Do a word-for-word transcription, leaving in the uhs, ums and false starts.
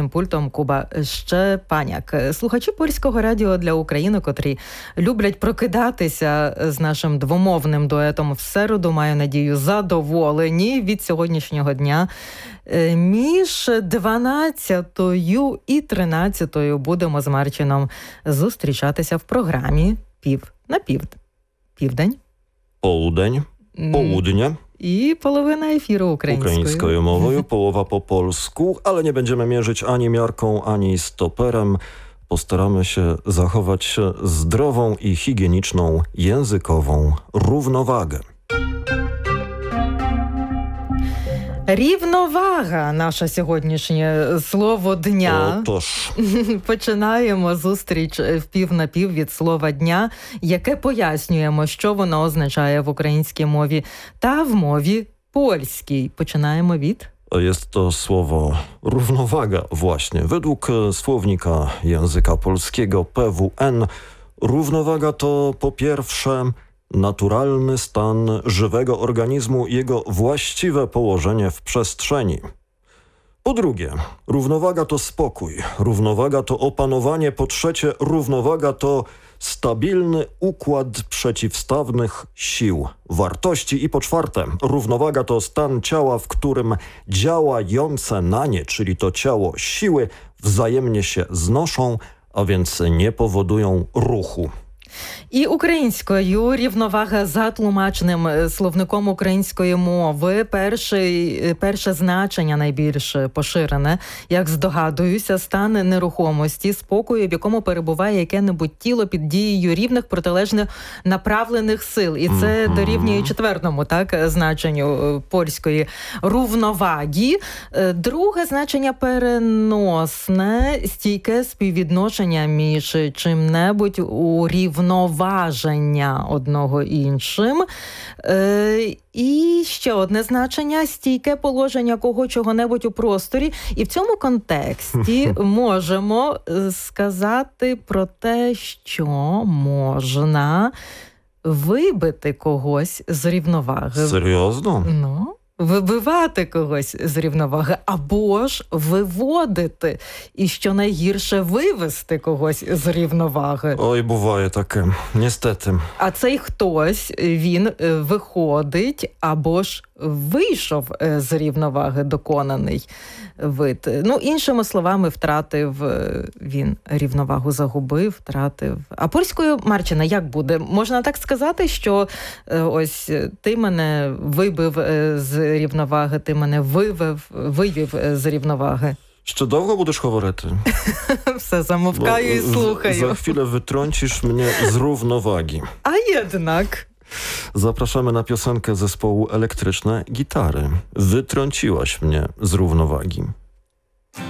операторським пультом Куба Щепаняк. Слухачі Польського радіо для України, котрі люблять прокидатися з нашим двомовним дуетом в середу, маю надію, задоволені від сьогоднішнього дня. Між дванадцятою і тринадцятою будемо з Марчином зустрічатися в програмі «Пів на пів... південь». Połudeń, południe. I połowina efiru ukraińskiego. Ukraińską mową, połowa po polsku, ale nie będziemy mierzyć ani miarką, ani stoperem. Postaramy się zachować zdrową i higieniczną językową równowagę. Рівновага – наше сьогоднішнє слово дня. Отож. Починаємо зустріч в пів на пів від слова дня, яке пояснюємо, що воно означає в українській мові та в mові польській. Починаємо від... Jest to słowo równowaga właśnie. Według słownika języka polskiego P W N równowaga to po pierwsze naturalny stan żywego organizmu i jego właściwe położenie w przestrzeni. Po drugie, równowaga to spokój, równowaga to opanowanie, po trzecie, równowaga to stabilny układ przeciwstawnych sił, wartości i po czwarte, równowaga to stan ciała, w którym działające na nie, czyli to ciało, siły wzajemnie się znoszą, a więc nie powodują ruchu. І українською рівновага за тлумачним словником української мови. Перший, перше значення найбільш поширене, як здогадуюся, стан нерухомості, спокою, в якому перебуває яке-небудь тіло під дією рівних протилежних направлених сил. І це mm-hmm. дорівнює четвертому, так, значенню польської рівноваги. Друге значення переносне, стійке співвідношення між чим-небудь у рівноваження одного іншим. Е, і ще одне значення – стійке положення кого чого-небудь у просторі. І в цьому контексті можемо сказати про те, що можна вибити когось з рівноваги. Серйозно? Ну, вибивати когось з рівноваги, або ж виводити. І що найгірше, вивести когось з рівноваги. Ой, буває таке. Niestety. А цей хтось, він виходить, або ж вийшов з рівноваги, доконаний вид. Ну, іншими словами, втратив він рівновагу, загубив, втратив. А польською, Марчина, як буде? Можна так сказати, що ось ти мене вибив з рівноваги, ти мене вивів, вивів з рівноваги? Ще довго будеш говорити? Все, замовкаю і слухаю. За chwilę wytrącisz mnie z równowagi. A jednak... Zapraszamy na piosenkę zespołu Elektryczne Gitary. Wytrąciłaś mnie z równowagi.